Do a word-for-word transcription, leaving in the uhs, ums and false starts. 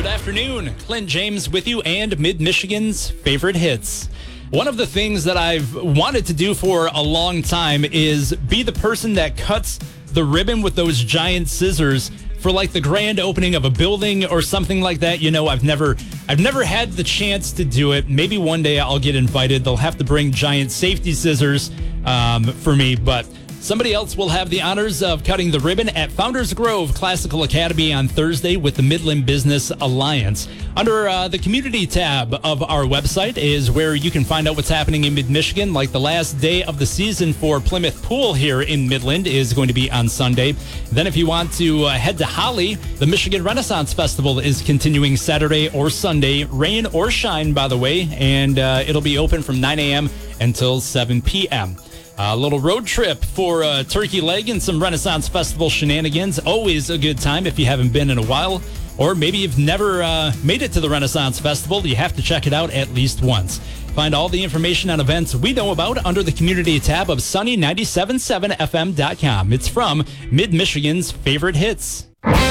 Good afternoon. Clint James with you and Mid-Michigan's favorite hits. One of the things that I've wanted to do for a long time is be the person that cuts the ribbon with those giant scissors for like the grand opening of a building or something like that. You know, I've never I've never had the chance to do it. Maybe one day I'll get invited. They'll have to bring giant safety scissors um, for me, but somebody else will have the honors of cutting the ribbon at Founders Grove Classical Academy on Thursday with the Midland Business Alliance. Under uh, the community tab of our website is where you can find out what's happening in Mid-Michigan. Like the last day of the season for Plymouth Pool here in Midland is going to be on Sunday. Then if you want to uh, head to Holly, the Michigan Renaissance Festival is continuing Saturday or Sunday, rain or shine, by the way, and uh, it'll be open from nine a.m. until seven p.m. A little road trip for a turkey leg and some Renaissance Festival shenanigans. Always a good time if you haven't been in a while. Or maybe you've never uh, made it to the Renaissance Festival. You have to check it out at least once. Find all the information on events we know about under the community tab of sunny nine seven seven F M dot com. It's from Mid-Michigan's favorite hits.